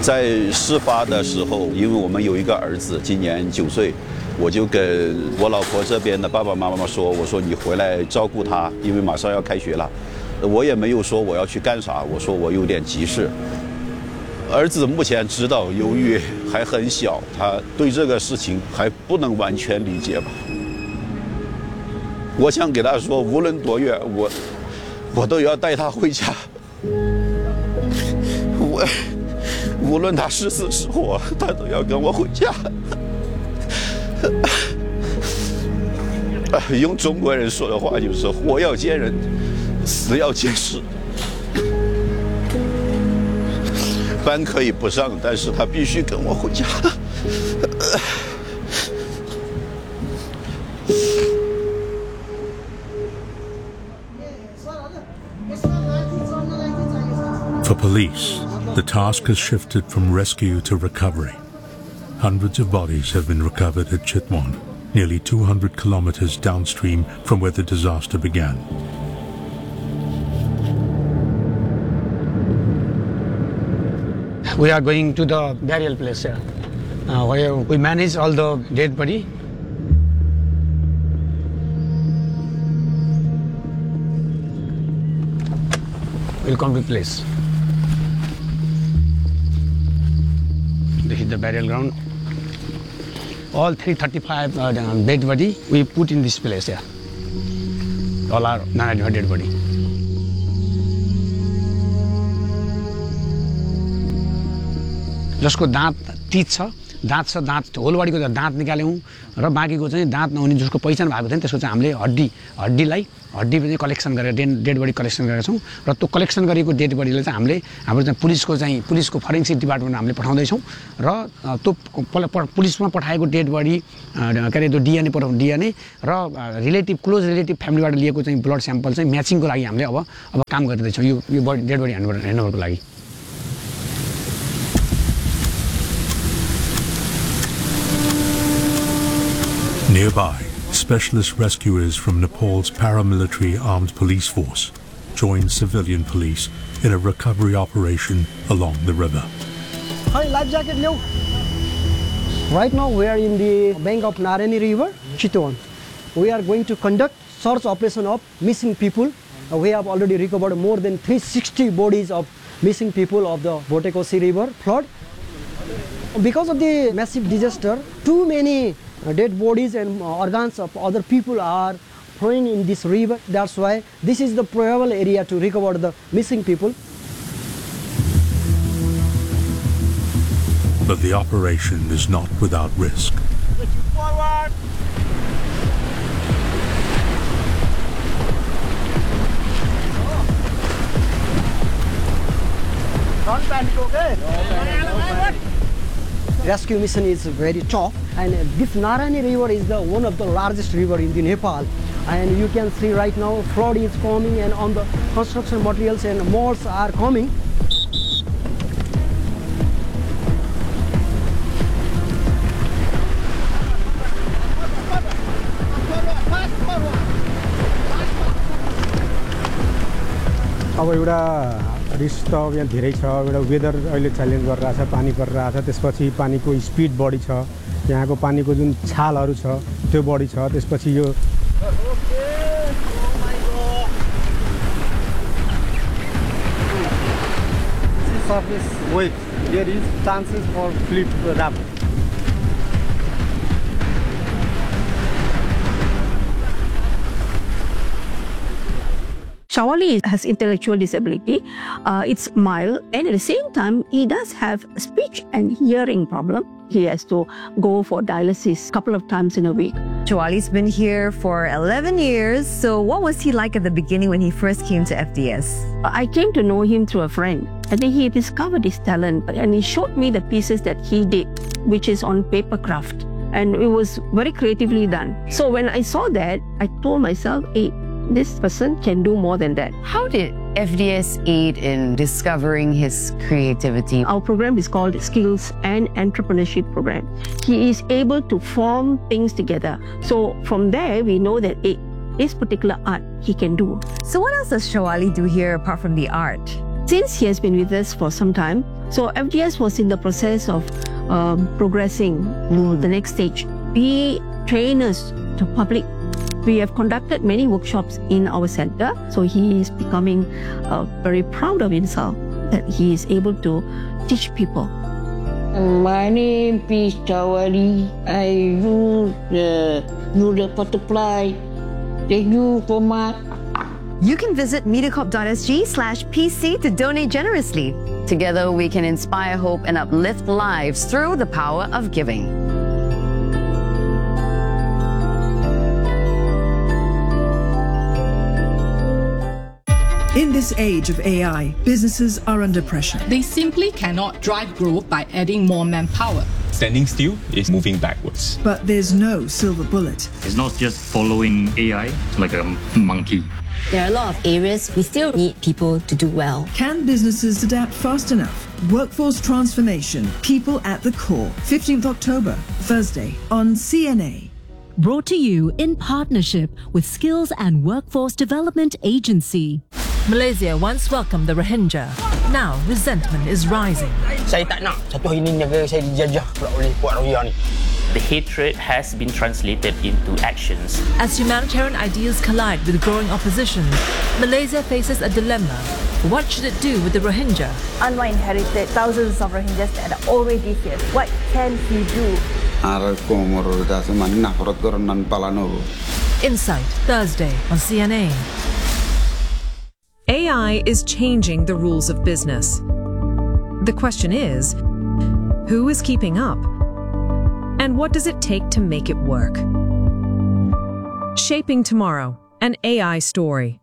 在事发的时候，因为我们有一个儿子，今年9岁，我就跟我老婆这边的爸爸妈妈说，我说你回来照顾他，因为马上要开学了。我也没有说我要去干啥，我说我有点急事。儿子目前知道，由于还很小，他对这个事情还不能完全理解吧。我想给他说，无论多远，我都要带他回家。无论他是死是活，他都要跟我回家。用中国人说的话就是“活要见人，死要见尸”。班可以不上，但是他必须跟我回家。 For police, the task has shifted from rescue to recovery. Hundreds of bodies have been recovered at Chitwan, nearly 200 kilometers downstream from where the disaster began. We are going to the burial place here, where we manage all the dead body. We'll come to the place. This is the burial ground. All 335 dead body we put in this place here. All are non-identified dead body. जसको दाँत तिज छ, दाँत whole बडीको दाँत निकाल्यौँ र बाँकीको चाहिँ दाँत नहुने जसको पहिचान भएको थियो त्यसको चाहिँ हामीले हड्डी पनि कलेक्सन गरेर डेड बडी कलेक्सन गरेका छौँ र त्यो कलेक्सन गरेको डेड बडीलाई चाहिँ हामीले हाम्रो चाहिँ पुलिसको फरेन्सिक डिपार्टमेन्टमा हामीले पठाउँदैछौँ र त्यो पुलिसमा पठाएको डेड बडी के अरे त्यो डिएनए र क्लोज रिलेटिभ फ्यामिलीबाट लिएको चाहिँ ब्लड स्याम्पल चाहिँ म्याचिङको लागि हामीले अब काम गरिँदैछौँ यो डेड बडी ह्यान्डओभरको लागि। Nearby, specialist rescuers from Nepal's paramilitary armed police force joined civilian police in a recovery operation along the river. Hi, life jacket, no. Right now we are in the bank of Narani River, Chitwan. We are going to conduct search operation of missing people. We have already recovered more than 360 bodies of missing people of the Botekosi River flood. Because of the massive disaster, too many dead bodies and organs of other people are flowing in this river. That's why this is the probable area to recover the missing people. But the operation is not without risk. Forward. Don't panic, okay? Rescue mission is very tough, and this Narani River is one of the largest river in the Nepal. And you can see right now flood is coming, and on the construction materials and malls are coming. अब एउटा risk त यहाँ धेरै छ। एउटा weather अहिले challenge गरिरहेछ, पानी परिरहेछ, त्यसपछि पानीको स्पिड बढी छ, यहाँको पानीको जुन छालहरू छ त्यो बढी छ, त्यसपछि यो surface wave, there is chances for flip raft. Shawali has intellectual disability. It's mild, and at the same time, he does have speech and hearing problem. He has to go for dialysis a couple of times in a week. Shawali's been here for 11 years. So what was he like at the beginning when he first came to FDS? I came to know him through a friend. I think he discovered his talent, and he showed me the pieces that he did, which is on paper craft. And it was very creatively done. So when I saw that, I told myself, hey, this person can do more than that. How did FDS aid in discovering his creativity? Our program is called Skills and Entrepreneurship Program. He is able to form things together. So from there, we know that this particular art he can do. So what else does Shawali do here apart from the art? Since he has been with us for some time, so FGS was in the process of progressing to the next stage. We trainers to public. We have conducted many workshops in our center, so he is becoming very proud of himself that he is able to teach people. My name is Chawari. I use the butterfly. Thank you so much. You can visit MediaCorp.sg/PC to donate generously. Together, we can inspire hope and uplift lives through the power of giving. In this age of AI, businesses are under pressure. They simply cannot drive growth by adding more manpower. Standing still is moving backwards. But there's no silver bullet. It's not just following AI like a monkey. There are a lot of areas we still need people to do well. Can businesses adapt fast enough? Workforce Transformation, People at the Core. 15th October, Thursday on CNA. Brought to you in partnership with Skills and Workforce Development Agency. Malaysia once welcomed the Rohingya. Now resentment is rising. Saya tak nak satu hari ni negara saya dijajah oleh puak Rohingya ni. The hatred has been translated into actions. As humanitarian ideals collide with growing opposition, Malaysia faces a dilemma. What should it do with the Rohingya? Anwar inherited thousands of Rohingyas that are already here. What can he do? Insight, Thursday on CNA. AI is changing the rules of business. The question is, who is keeping up? And what does it take to make it work? Shaping Tomorrow, an AI story.